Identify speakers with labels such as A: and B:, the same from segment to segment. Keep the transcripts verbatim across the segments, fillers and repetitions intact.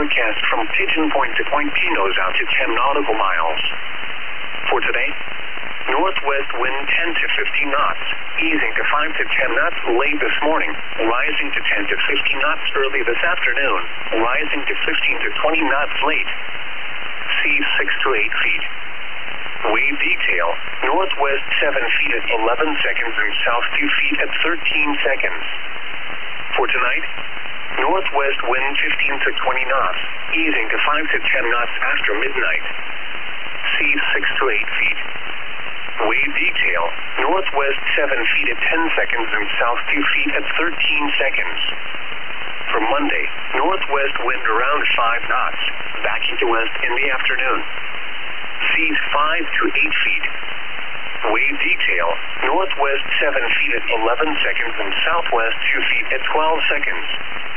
A: forecast from Pigeon Point to Point Pinos out to ten nautical miles. For today, northwest wind ten to fifteen knots, easing to five to ten knots late this morning, rising to ten to fifteen knots early this afternoon, rising to fifteen to twenty knots late. Sea six to eight feet. Wave detail, northwest seven feet at eleven seconds and south two feet at thirteen seconds. For tonight, northwest wind fifteen to twenty knots, easing to five to ten knots after midnight. Sea six to eight feet. Wave detail, northwest seven feet at ten seconds and south two feet at thirteen seconds. For Monday, northwest wind around five knots, backing to west in the afternoon. Seas five to eight feet. Wave detail, northwest seven feet at eleven seconds and southwest two feet at twelve seconds.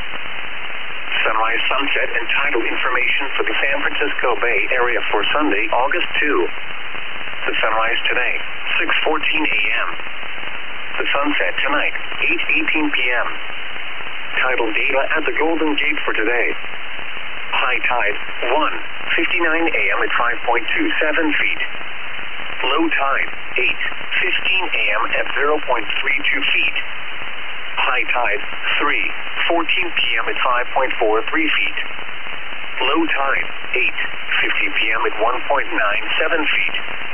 A: Sunrise, sunset, and tidal information for the San Francisco Bay Area for Sunday, August second. The sunrise today, six fourteen a m The sunset tonight, eight eighteen p m Tidal data at the Golden Gate for today. High tide, one fifty-nine a m at five point two seven feet. Low tide, eight fifteen a m at zero point three two feet. High tide, three fourteen p m at five point four three feet. Low tide, eight fifty p m at one point nine seven feet.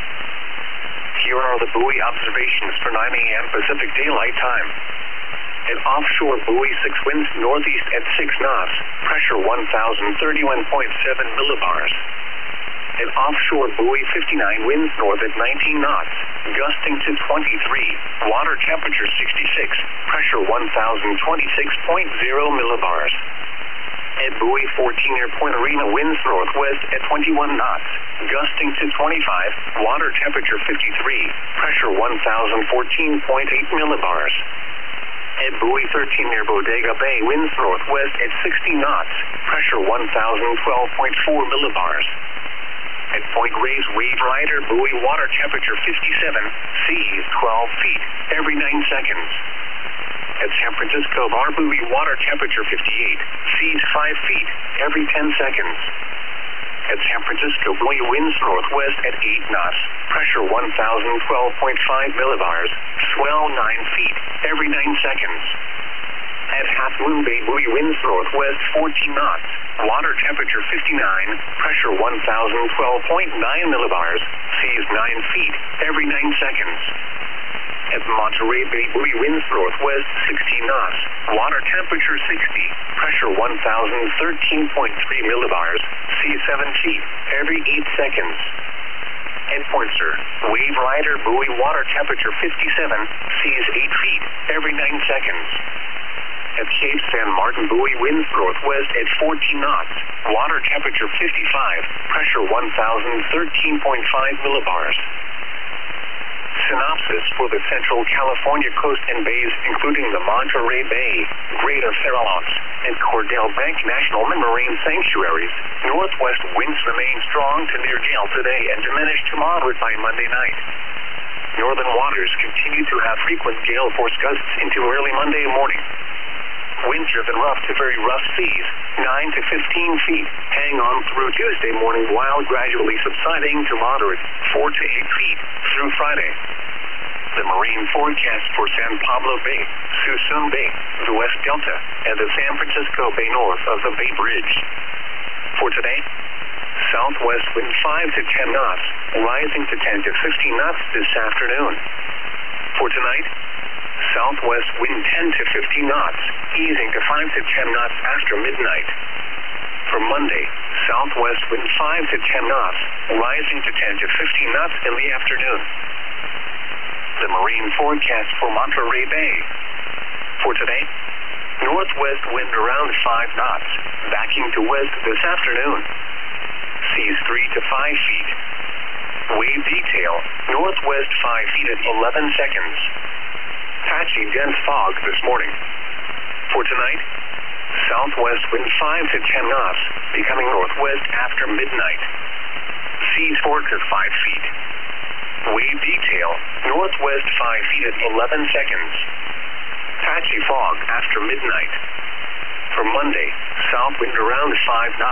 A: Here are the buoy observations for nine a m Pacific Daylight Time. An offshore buoy six winds northeast at six knots, pressure one thousand thirty-one point seven millibars. An offshore buoy fifty-nine winds north at nineteen knots, gusting to twenty-three, water temperature sixty-six, pressure one thousand twenty-six point zero millibars. At buoy fourteen near Point Arena winds northwest at twenty-one knots, gusting to twenty-five, water temperature fifty-three, pressure one thousand fourteen point eight millibars. At buoy thirteen near Bodega Bay winds northwest at sixty knots, pressure one thousand twelve point four millibars. At Point Reyes Wave Rider buoy water temperature fifty-seven, seas twelve feet, every nine seconds. At San Francisco Bar buoy water temperature fifty-eight, seas five feet, every ten seconds. At San Francisco buoy winds northwest at eight knots, pressure one thousand twelve point five millibars, swell nine feet, every nine seconds. At Half Moon Bay buoy winds northwest fourteen knots, water temperature fifty-nine, pressure one thousand twelve point nine millibars, seas nine feet, every nine seconds. At Monterey Bay buoy winds northwest sixteen knots, water temperature sixty, pressure one thousand thirteen point three millibars, seas seven feet, every eight seconds. At Point Sur, Wave Rider buoy water temperature fifty-seven, seas eight feet, every nine seconds. At Cape San Martin buoy winds northwest at fourteen knots, water temperature fifty-five, pressure one thousand thirteen point five millibars. Synopsis for the Central California coast and bays, including the Monterey Bay, Greater Farallones, and Cordell Bank National Marine Sanctuaries. Northwest winds remain strong to near gale today and diminish to moderate by Monday night. Northern waters continue to have frequent gale force gusts into early Monday morning. Winds driven rough to very rough seas, nine to fifteen feet, hang on through Tuesday morning while gradually subsiding to moderate, four to eight feet, through Friday. The marine forecast for San Pablo Bay, Suisun Bay, the West Delta, and the San Francisco Bay north of the Bay Bridge. For today, southwest wind five to ten knots, rising to ten to fifteen knots this afternoon. For tonight, southwest wind ten to fifteen knots, easing to five to ten knots after midnight. For Monday, southwest wind five to ten knots, rising to ten to fifteen knots in the afternoon. The marine forecast for Monterey Bay. For today, northwest wind around five knots, backing to west this afternoon. Seas three to five feet. Wave detail, northwest five feet at eleven seconds. Patchy dense fog this morning. For tonight, southwest wind five to ten knots, becoming northwest after midnight. Seas four to five feet. Wave detail, northwest five feet at eleven seconds. Patchy fog after midnight. For Monday, south wind around five knots.